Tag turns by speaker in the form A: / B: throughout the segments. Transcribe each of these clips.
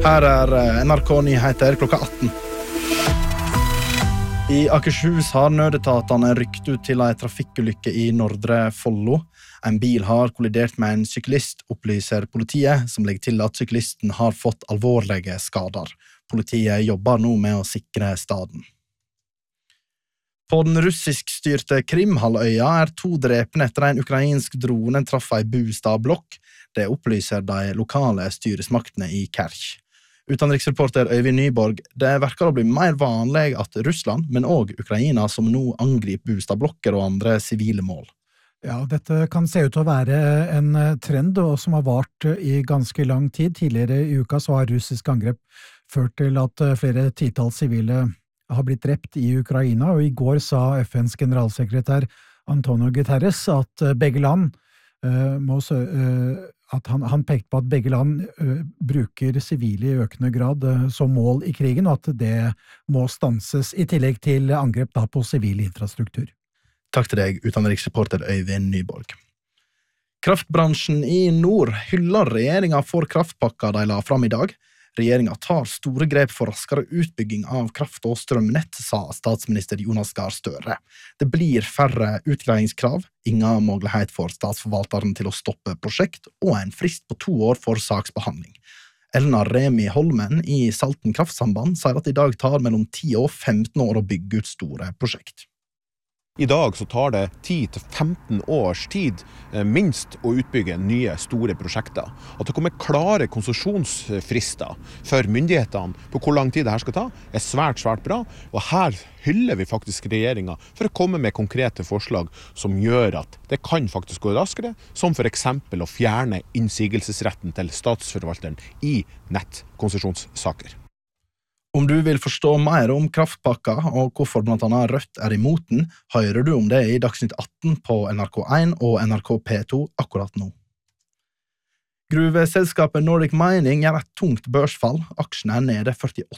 A: Her NRK Nyheter klokka 18. I Akershus har nødetatene rykt ut til en trafikkulykke i Nordre Follo. En bil har kollidert med en syklist, opplyser politiet, som legger til at syklisten har fått alvorlige skader. Politiet jobber nå med å sikre staden. På den russisk-styrte Krimhalvøya 2 drepne etter en ukrainsk drone traff en bostadblokk. Det opplyser de lokale styresmaktene i Kerch. Utenriksreporter Øyvind Nyborg, det verker å bli mer vanlig at Russland, men også Ukraina, som nå angriper bostadblokker og andre sivile mål.
B: Ja, dette kan se ut til å være en trend som har vart i ganske lang tid. Tidligere i uka så har russisk angrep ført til at flere titalls sivile har blitt drept i Ukraina, og i går sa FNs generalsekretær Antonio Guterres at begge land han pekte på at begge land bruker sivile i økende grad som mål i krigen, og at det må stanses i tillegg til angrep på sivil infrastruktur.
A: Takk til deg, utenriksreporter Øyvind Nyborg. Kraftbransjen i nord hyller regjeringen for kraftpakka de la fram i dag. Regjeringen tar store grep for raskere utbygging av kraft- og strømnett, sa statsminister Jonas Gahr Støre. Det blir færre utgreiingskrav, ingen mulighet for statsforvalteren til å stoppe prosjekt, og en frist på 2 år for saksbehandling. Elna Remi Holmen i Salten Kraftsamband sier at i dag tar mellom 10 og 15 år å bygge ut store prosjekt.
C: I dag så tar det 10-15 års tid minst å utbygge nye store prosjekter. At det kommer klare konsesjonsfrister for myndighetene på hvor lang tid det her skal ta, svært, svært bra. Og her hyller vi faktisk regjeringen for å komme med konkrete forslag som gjør at det kan faktisk gå raskere, som for eksempel å fjerne innsigelsesretten til statsforvalteren i nettkonsesjonssaker.
A: Om du vil forstå mer om kraftpakka og hvorfor blant annet Rødt imot den, hører du om det i Dagsnytt 18 på NRK1 og NRK P2 akkurat nå. Gruveselskapet Nordic Mining gjør et tungt børsfall. Aksjene nede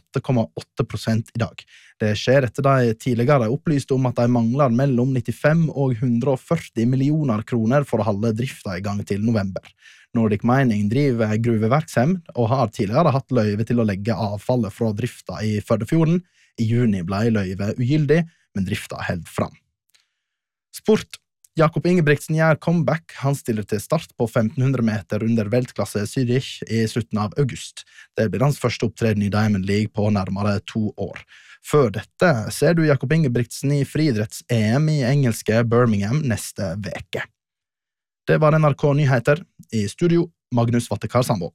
A: 48,8% i dag. Det skjer etter de tidligere opplyste om at de mangler mellom 95 og 140 millioner kroner for å holde drifta i gang til november. Nordic Mining driver gruveverksemd og har tidligere hatt løyve til å legge avfallet fra drifta i Førdefjorden. I juni ble løyve ugyldig, men drifta held fram. Sport. Jakob Ingebrigtsen gjør comeback. Han stiller til start på 1500 meter under veltklasse Zürich i slutten av august. Det blir hans første opptreden i Diamond League på nærmere 2 år. Før dette ser du Jakob Ingebrigtsen i friidretts-EM i engelske Birmingham neste veke. Det var NRK Nyheter. I studio, Magnus Vattekar Sambo.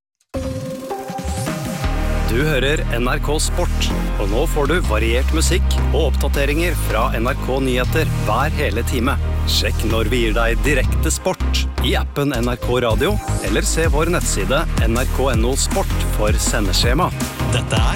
D: Du hører NRK Sport, og nå får du variert musikk og oppdateringer fra NRK Nyheter hver hele time. Sjekk når vi gir deg direkte sport i appen NRK Radio, eller se vår nettside nrk.no sport for sendeskjema. Dette